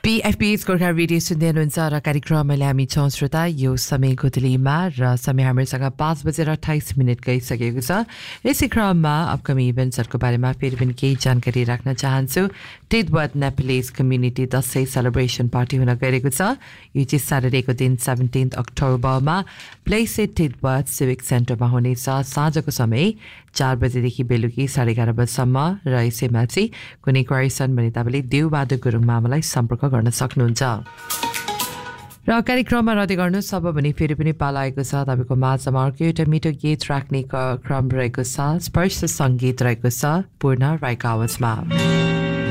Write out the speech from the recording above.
PFP's Gorkha radio सुन्दै हुनुहुन्छ र कार्यक्रममा हामी छौँ श्रोता यो समय गोधुलीमा र समय हामीसँग 5:28 गइसकेको छ। यसै क्रममा अपकमिङ इभेन्ट्सहरूको बारेमा फेरि पनि केही जानकारी राख्न चाहन्छु। टिडवर्थ Nepalese community Dashain celebration party हुन गइरहेको छ। यो चाहिँ स्याटरडेको दिन 17 अक्टोबरमा प्लेस एट टिडवर्थ सिभिक सेन्टरमा हुनेछ। साँझको समय 4 बजेदेखि बेलुकी 11:30 बजेसम्म र यसैमा चाहिँ कुनै क्वेसन भने तपाईँले देवबहादुर गुरुङ मामालाई सम्पर्क गर्न सक्नुहुन्छ। र कार्यक्रममा रहँदै गर्नुहोस् अब भने फेरि पनि पाला आएको छ तपाईँको माझमा अर्को एउटा मिठो गीत राख्ने क्रम रहेको छ। स्पर्श सङ्गीत रहेको छ पूर्ण राईको आवाजमा।